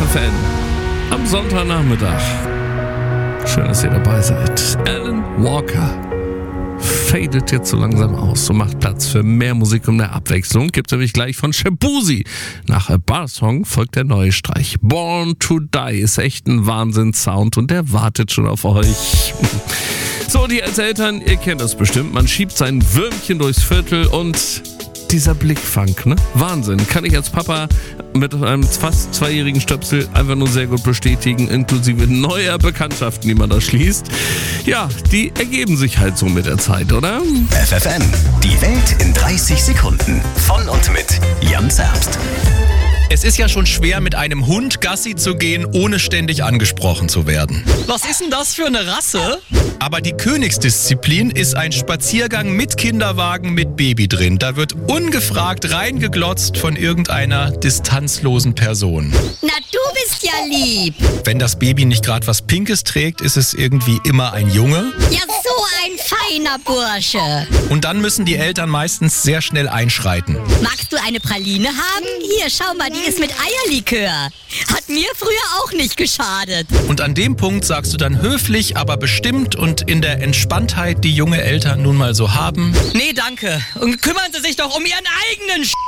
FFN am Sonntagnachmittag. Schön, dass ihr dabei seid. Alan Walker fadet jetzt so langsam aus und macht Platz für mehr Musik und mehr Abwechslung. Gibt nämlich gleich von Shaboozey. Nach A Bar Song folgt der neue Streich. Born to Die ist echt ein Wahnsinns-Sound und der wartet schon auf euch. So, die als Eltern, ihr kennt das bestimmt. Man schiebt sein Würmchen durchs Viertel und dieser Blickfang, ne? Wahnsinn. Kann ich als Papa mit einem fast 2-jährigen Stöpsel einfach nur sehr gut bestätigen, inklusive neuer Bekanntschaften, die man da schließt. Ja, die ergeben sich halt so mit der Zeit, oder? FFN, die Welt in 30 Sekunden. Von und mit Jan Zerbst. Es ist ja schon schwer, mit einem Hund Gassi zu gehen, ohne ständig angesprochen zu werden. Was ist denn das für eine Rasse? Aber die Königsdisziplin ist ein Spaziergang mit Kinderwagen mit Baby drin. Da wird ungefragt reingeglotzt von irgendeiner distanzlosen Person. Na, du bist ja lieb. Wenn das Baby nicht gerade was Pinkes trägt, ist es irgendwie immer ein Junge. Ja, so ein feiner Bursche. Und dann müssen die Eltern meistens sehr schnell einschreiten. Magst du eine Praline haben? Hier, schau mal, die ist mit Eierlikör. Hat mir früher auch nicht geschadet. Und an dem Punkt sagst du dann höflich, aber bestimmt und in der Entspanntheit, die junge Eltern nun mal so haben: Nee, danke. Und kümmern Sie sich doch um Ihren eigenen